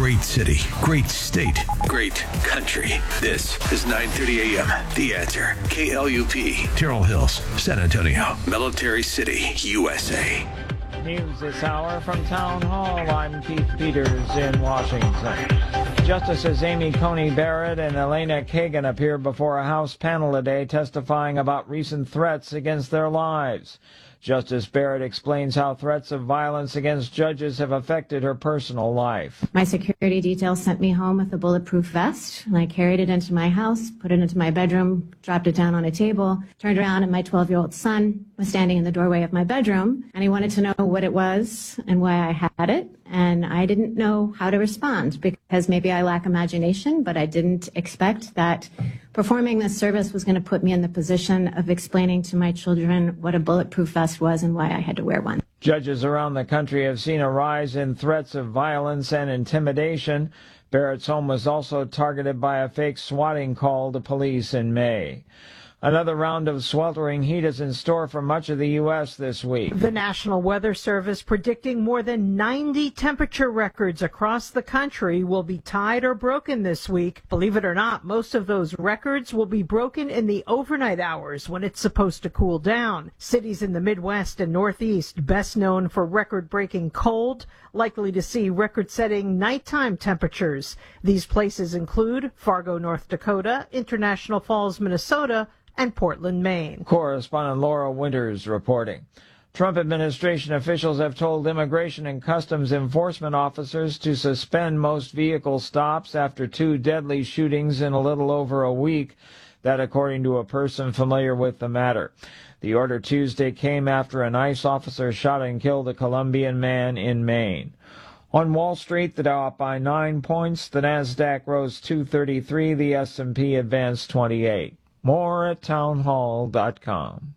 Great city, great state, great country. This is 9:30 a.m. The Answer. KLUP, Terrell Hills, San Antonio, Military City, USA. News this hour from Town Hall. I'm Keith Peters in Washington. Justices Amy Coney Barrett and Elena Kagan appear before a House panel today testifying about recent threats against their lives. Justice Barrett explains how threats of violence against judges have affected her personal life. My security detail sent me home with a bulletproof vest, and I carried it into my house, put it into my bedroom, dropped it down on a table, turned around, and my 12-year-old son was standing in the doorway of my bedroom, and he wanted to know what it was and why I had it, and I didn't know how to respond because maybe I lack imagination, but I didn't expect that performing this service was going to put me in the position of explaining to my children what a bulletproof vest was and why I had to wear one. Judges around the country have seen a rise in threats of violence and intimidation. Barrett's home was also targeted by a fake swatting call to police in May. Another round of sweltering heat is in store for much of the U.S. this week. The National Weather Service predicting more than 90 temperature records across the country will be tied or broken this week. Believe it or not, most of those records will be broken in the overnight hours when it's supposed to cool down. Cities in the Midwest and Northeast, best known for record-breaking cold, likely to see record-setting nighttime temperatures. These places include Fargo, North Dakota, International Falls, Minnesota, and Portland, Maine. Correspondent Laura Winters reporting. Trump administration officials have told Immigration and Customs enforcement officers to suspend most vehicle stops after 2 deadly shootings in a little over a week. That according to a person familiar with the matter. The order Tuesday came after an ICE officer shot and killed a Colombian man in Maine. On Wall Street, the Dow up by 9 points. The Nasdaq rose 233. The S&P advanced 28. More at townhall.com.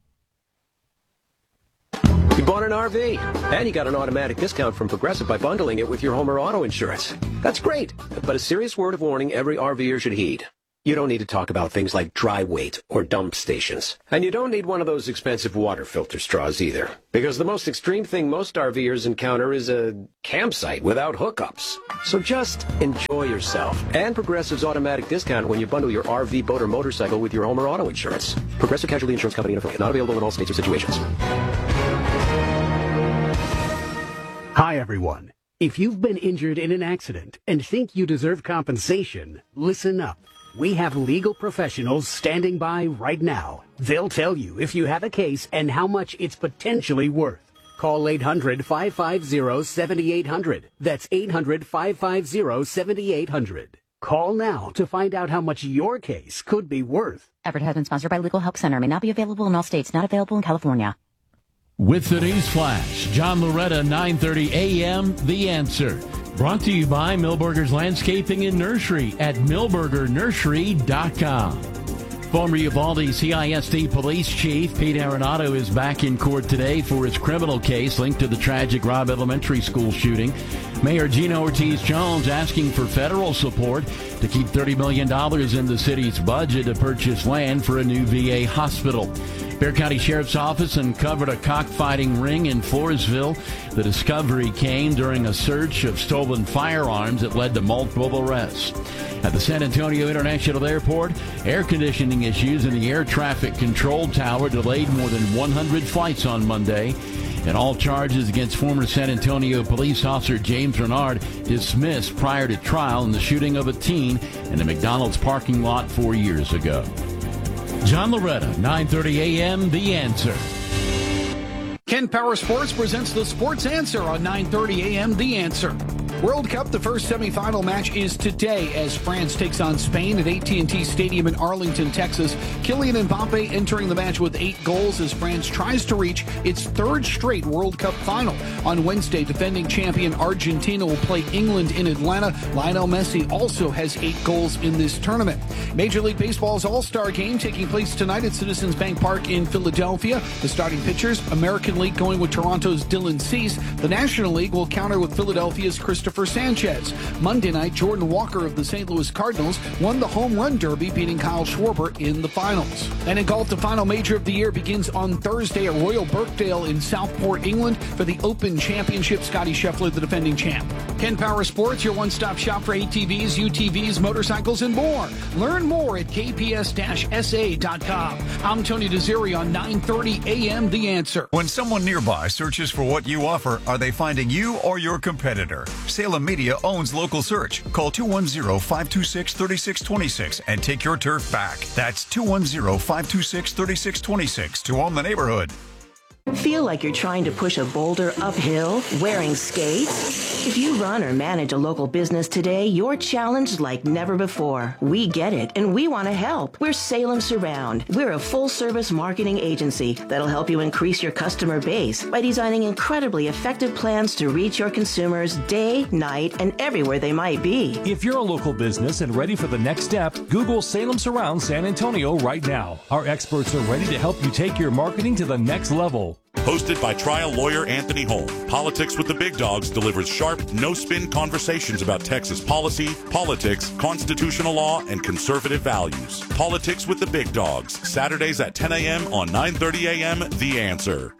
You bought an RV, and you got an automatic discount from Progressive by bundling it with your home or auto insurance. That's great, but a serious word of warning every RVer should heed. You don't need to talk about things like dry weight or dump stations. And you don't need one of those expensive water filter straws either. Because the most extreme thing most RVers encounter is a campsite without hookups. So just enjoy yourself. And Progressive's automatic discount when you bundle your RV, boat, or motorcycle with your home or auto insurance. Progressive Casualty Insurance Company and affiliate. Not available in all states or situations. Hi, everyone. If you've been injured in an accident and think you deserve compensation, listen up. We have legal professionals standing by right now. They'll tell you if you have a case and how much it's potentially worth. Call 800-550-7800. That's 800-550-7800. Call now to find out how much your case could be worth. Effort has been sponsored by Legal Help Center. May not be available in all states. Not available in California. With the News Flash, John Loretta, 9:30 a.m., The Answer. Brought to you by Milberger's Landscaping and Nursery at milbergernursery.com. Former Uvalde CISD Police Chief Pete Arenado is back in court today for his criminal case linked to the tragic Robb Elementary School shooting. Mayor Gina Ortiz-Jones asking for federal support to keep $30 million in the city's budget to purchase land for a new VA hospital. Bexar County Sheriff's Office uncovered a cockfighting ring in Floresville. The discovery came during a search of stolen firearms that led to multiple arrests. At the San Antonio International Airport, air conditioning issues in the air traffic control tower delayed more than 100 flights on Monday. And all charges against former San Antonio police officer James Renard dismissed prior to trial in the shooting of a teen in a McDonald's parking lot 4 years ago. John Loretta, 9:30 a.m., The Answer. Ken Power Sports presents the Sports Answer on 9:30 a.m. The Answer. World Cup, the first semifinal match is today as France takes on Spain at AT&T Stadium in Arlington, Texas. Kylian Mbappe entering the match with 8 goals as France tries to reach its 3rd straight World Cup final. On Wednesday, defending champion Argentina will play England in Atlanta. Lionel Messi also has 8 goals in this tournament. Major League Baseball's All-Star Game taking place tonight at Citizens Bank Park in Philadelphia. The starting pitchers, American League going with Toronto's Dylan Cease. The National League will counter with Philadelphia's Christopher Christopher Sanchez. Monday night, Jordan Walker of the St. Louis Cardinals won the home run derby, beating Kyle Schwarber in the finals. And in golf, the final major of the year begins on Thursday at Royal Birkdale in Southport, England for the Open Championship. Scotty Scheffler, the defending champ. Ken Power Sports, your one-stop shop for ATVs, UTVs, motorcycles, and more. Learn more at kps-sa.com. I'm Tony DeZeri on 930 AM The Answer. When someone nearby searches for what you offer, are they finding you or your competitor? Salem Media owns Local Search. Call 210-526-3626 and take your turf back. That's 210-526-3626 to own the neighborhood. Feel like you're trying to push a boulder uphill wearing skates? If you run or manage a local business today, you're challenged like never before. We get it, and we want to help. We're Salem Surround. We're a full-service marketing agency that'll help you increase your customer base by designing incredibly effective plans to reach your consumers day, night, and everywhere they might be. If you're a local business and ready for the next step, Google Salem Surround San Antonio right now. Our experts are ready to help you take your marketing to the next level. Hosted by trial lawyer Anthony Holm, Politics with the Big Dogs delivers sharp, no-spin conversations about Texas policy, politics, constitutional law, and conservative values. Politics with the Big Dogs, Saturdays at 10 a.m. on 930 a.m. The Answer.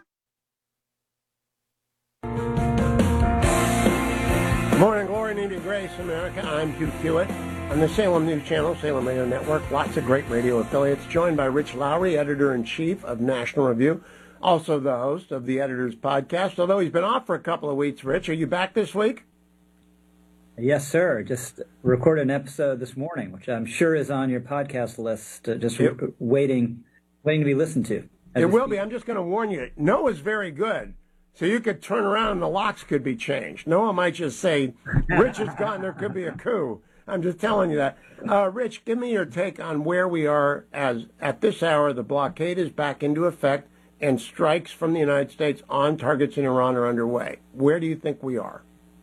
Morning, glory, need and grace, America. I'm Hugh Hewitt on the Salem News Channel, Salem Radio Network. Lots of great radio affiliates. Joined by Rich Lowry, editor-in-chief of National Review. Also the host of the Editor's Podcast, although he's been off for a couple of weeks. Rich, are you back this week? Yes, sir. Just recorded an episode this morning, which I'm sure is on your podcast list, waiting to be listened to. It will be. I'm just going to warn you. Noah's very good, so you could turn around and the locks could be changed. Noah might just say, Rich is gone, there could be a coup. I'm just telling you that. Rich, give me your take on where we are as at this hour. The blockade is back into effect, and strikes from the United States on targets in Iran are underway. Where do you think we are?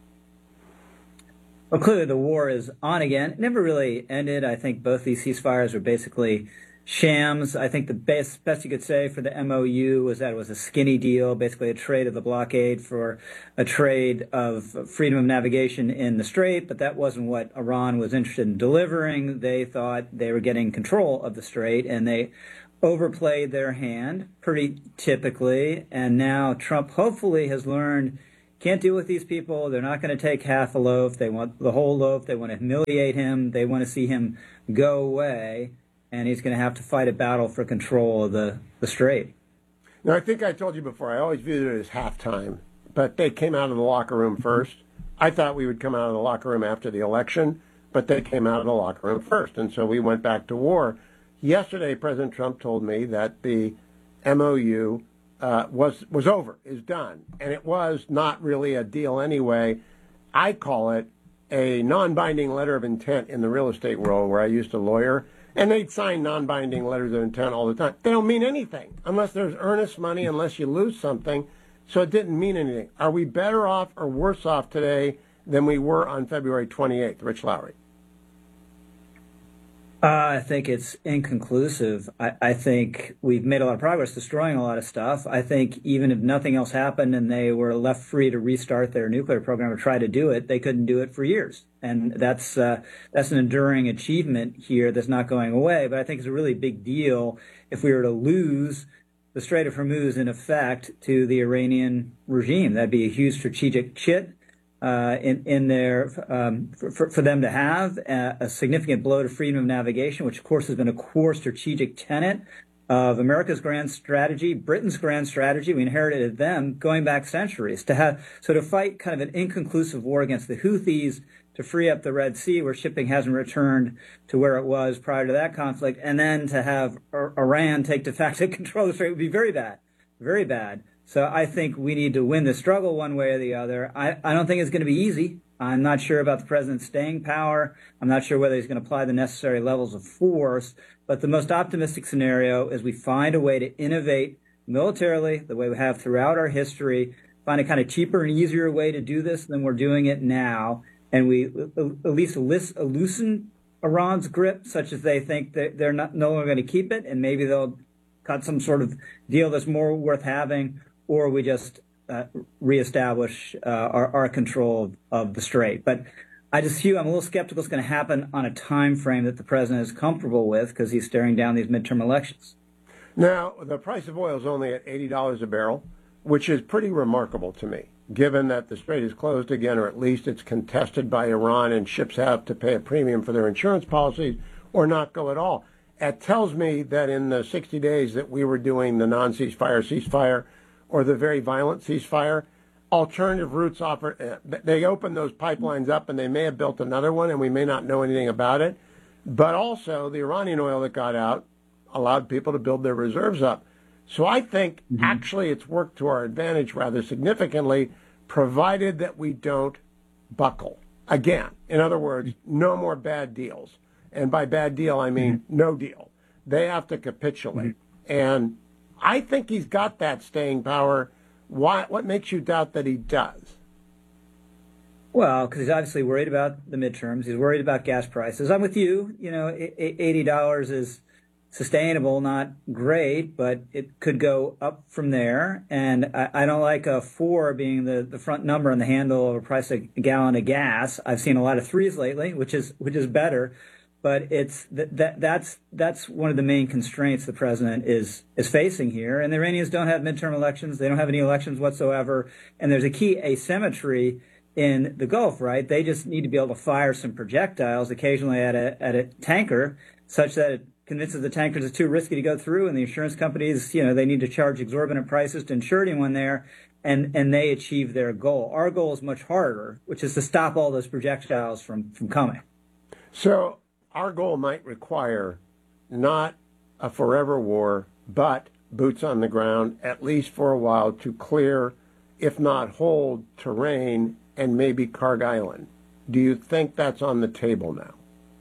Well, clearly the war is on again. It never really ended. I think both these ceasefires were basically shams. I think the best you could say for the MOU was that it was a skinny deal, basically a trade of the blockade for a trade of freedom of navigation in the Strait, but that wasn't what Iran was interested in delivering. They thought they were getting control of the Strait, and they overplayed their hand pretty typically, and now Trump hopefully has learned can't deal with these people. They're not going to take half a loaf. They want the whole loaf. They want to humiliate him. They want to see him go away, and he's going to have to fight a battle for control of the Strait. Now, I think I told you before, I always viewed it as halftime, but they came out of the locker room first. I thought we would come out of the locker room after the election, but they came out of the locker room first, and so we went back to war. Yesterday, President Trump told me that the MOU was over, is done, and it was not really a deal anyway. I call it a non-binding letter of intent in the real estate world, where I used to lawyer, and they'd sign non-binding letters of intent all the time. They don't mean anything unless there's earnest money, unless you lose something, so it didn't mean anything. Are we better off or worse off today than we were on February 28th? Rich Lowry. I think it's inconclusive. I think we've made a lot of progress destroying a lot of stuff. I think even if nothing else happened and they were left free to restart their nuclear program or try to do it, they couldn't do it for years. And that's an enduring achievement here that's not going away. But I think it's a really big deal if we were to lose the Strait of Hormuz in effect to the Iranian regime. That'd be a huge strategic chit. In there for them to have a significant blow to freedom of navigation, which of course has been a core strategic tenet of America's grand strategy, Britain's grand strategy. We inherited them going back centuries to fight kind of an inconclusive war against the Houthis, to free up the Red Sea where shipping hasn't returned to where it was prior to that conflict, and then to have Iran take de facto control of the Strait would be very bad, very bad. So I think we need to win the struggle one way or the other. I don't think it's going to be easy. I'm not sure about the president's staying power. I'm not sure whether he's going to apply the necessary levels of force. But the most optimistic scenario is we find a way to innovate militarily, the way we have throughout our history, find a kind of cheaper and easier way to do this than we're doing it now. And we at least loosen Iran's grip, such as they think that they're no longer going to keep it, and maybe they'll cut some sort of deal that's more worth having. Or we just reestablish our control of the strait. But Hugh, I'm a little skeptical it's going to happen on a time frame that the president is comfortable with because he's staring down these midterm elections. Now, the price of oil is only at $80 a barrel, which is pretty remarkable to me, given that the strait is closed again, or at least it's contested by Iran and ships have to pay a premium for their insurance policies or not go at all. It tells me that in the 60 days that we were doing the ceasefire, or the very violent ceasefire, alternative routes offer. They opened those pipelines up, and they may have built another one, and we may not know anything about it. But also, the Iranian oil that got out allowed people to build their reserves up. So I think actually it's worked to our advantage rather significantly, provided that we don't buckle. Again, in other words, no more bad deals. And by bad deal, I mean no deal. They have to capitulate. And I think he's got that staying power. What makes you doubt that he does? Well, because he's obviously worried about the midterms. He's worried about gas prices. I'm with you. You know, $80 is sustainable, not great, but it could go up from there. And I don't like a 4 being the front number on the handle of a price of a gallon of gas. I've seen a lot of 3s lately, which is better. But it's that's one of the main constraints the president is facing here. And the Iranians don't have midterm elections. They don't have any elections whatsoever. And there's a key asymmetry in the Gulf, right? They just need to be able to fire some projectiles occasionally at a tanker, such that it convinces the tankers it's too risky to go through, and the insurance companies, you know, they need to charge exorbitant prices to insure anyone there, and they achieve their goal. Our goal is much harder, which is to stop all those projectiles from coming. So our goal might require not a forever war, but boots on the ground, at least for a while, to clear, if not hold, terrain and maybe Kharg Island. Do you think that's on the table now?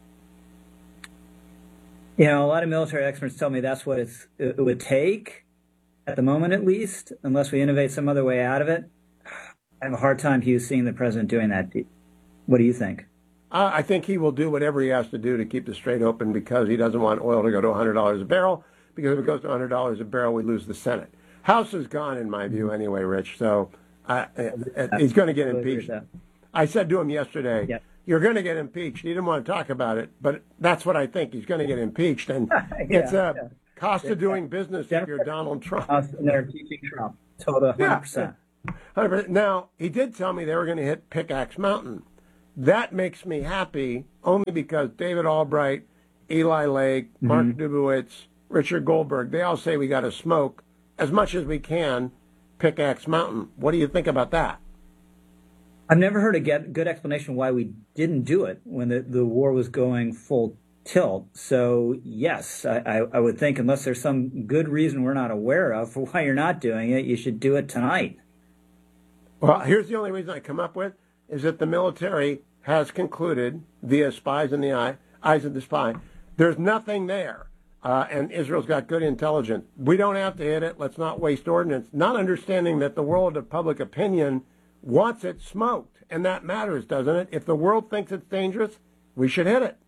You know, a lot of military experts tell me that's what it would take, at the moment at least, unless we innovate some other way out of it. I have a hard time, Hugh, seeing the president doing that. What do you think? I think he will do whatever he has to do to keep the strait open, because he doesn't want oil to go to $100 a barrel, because if it goes to $100 a barrel, we lose the Senate. House is gone, in my view, anyway, Rich, so he's going to get impeached. I said to him yesterday, you're going to get impeached. He didn't want to talk about it, but that's what I think. He's going to get impeached, and it's a cost of doing business if you're Donald Trump. And they're impeaching Trump. Total 100%. 100%. Now, he did tell me they were going to hit Pickaxe Mountain. That makes me happy, only because David Albright, Eli Lake, Mark Dubowitz, Richard Goldberg, they all say we got to smoke as much as we can Pickaxe Mountain. What do you think about that? I've never heard a good explanation why we didn't do it when the war was going full tilt. So, yes, I would think, unless there's some good reason we're not aware of for why you're not doing it, you should do it tonight. Well, here's the only reason I come up with, is that the military has concluded, via spies in the eyes of the spy, there's nothing there. And Israel's got good intelligence. We don't have to hit it. Let's not waste ordnance. Not understanding that the world of public opinion wants it smoked. And that matters, doesn't it? If the world thinks it's dangerous, we should hit it.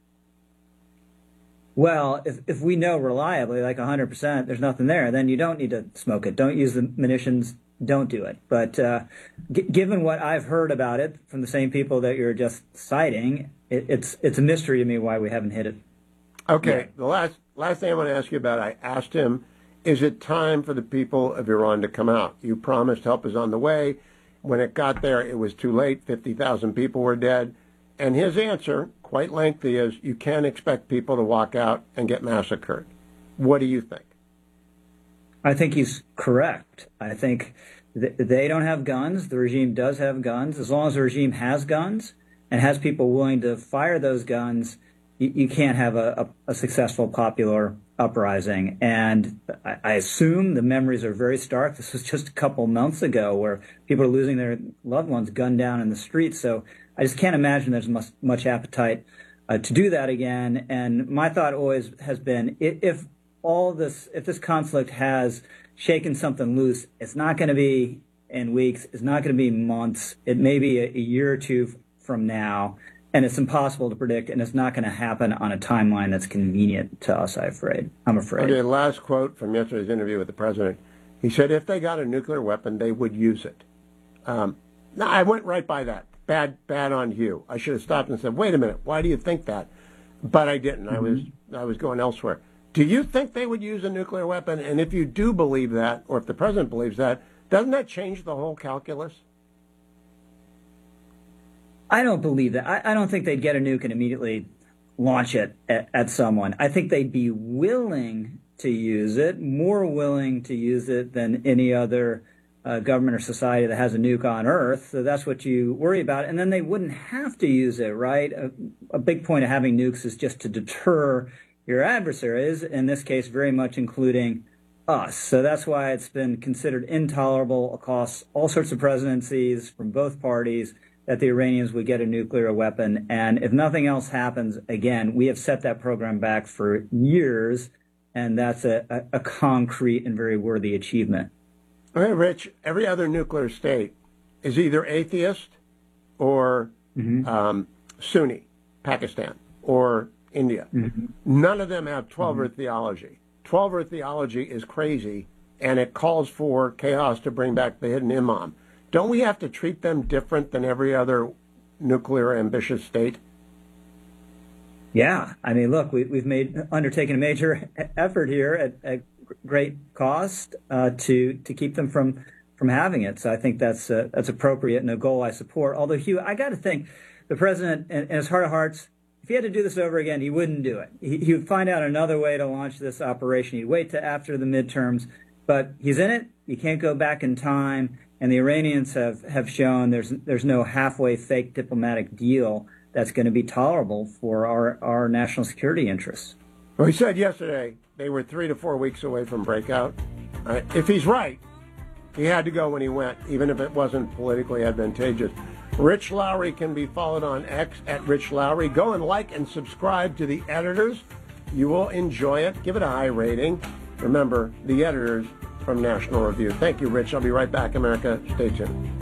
Well, if we know reliably, like 100%, there's nothing there, then you don't need to smoke it. Don't use the munitions. Don't do it. But given what I've heard about it from the same people that you're just citing, it's a mystery to me why we haven't hit it. Okay. The last thing I want to ask you about, I asked him, is it time for the people of Iran to come out? You promised help is on the way. When it got there, it was too late. 50,000 people were dead. And his answer, quite lengthy, is you can't expect people to walk out and get massacred. What do you think? I think he's correct. I think they don't have guns. The regime does have guns. As long as the regime has guns and has people willing to fire those guns, you can't have a successful popular uprising. And I assume the memories are very stark. This was just a couple months ago where people are losing their loved ones gunned down in the streets. So I just can't imagine there's much appetite to do that again. And my thought always has been, if this conflict has shaken something loose, it's not going to be in weeks. It's not going to be months. It may be a year or two from now. And it's impossible to predict, and it's not going to happen on a timeline that's convenient to us, I'm afraid. Okay, last quote from yesterday's interview with the president. He said if they got a nuclear weapon, they would use it. No, I went right by that. Bad on Hugh. I should have stopped and said, wait a minute, why do you think that? But I didn't. I was going elsewhere. Do you think they would use a nuclear weapon? And if you do believe that, or if the president believes that, doesn't that change the whole calculus? I don't believe that. I don't think they'd get a nuke and immediately launch it at someone. I think they'd be willing to use it, more willing to use it than any other government or society that has a nuke on Earth. So that's what you worry about. And then they wouldn't have to use it, right? A big point of having nukes is just to deter your adversaries, in this case, very much including us. So that's why it's been considered intolerable across all sorts of presidencies from both parties that the Iranians would get a nuclear weapon. And if nothing else happens, again, we have set that program back for years, and that's a concrete and very worthy achievement. All right, Rich, every other nuclear state is either atheist or Sunni, Pakistan, or India. None of them have 12-earth theology. 12-earth theology is crazy, and it calls for chaos to bring back the hidden imam. Don't we have to treat them different than every other nuclear ambitious state? Yeah. I mean, look, we've undertaken a major effort here at great cost to keep them from having it. So I think that's appropriate and a goal I support. Although, Hugh, I got to think the president, in his heart of hearts, if he had to do this over again, he wouldn't do it. He would find out another way to launch this operation. He'd wait to after the midterms. But he's in it. He can't go back in time. And the Iranians have shown there's no halfway fake diplomatic deal that's going to be tolerable for our national security interests. Well, he said yesterday they were 3 to 4 weeks away from breakout. If he's right, he had to go when he went, even if it wasn't politically advantageous. Rich Lowry can be followed on X at Rich Lowry. Go and like and subscribe to The Editors. You will enjoy it. Give it a high rating. Remember, The Editors from National Review. Thank you, Rich. I'll be right back, America. Stay tuned.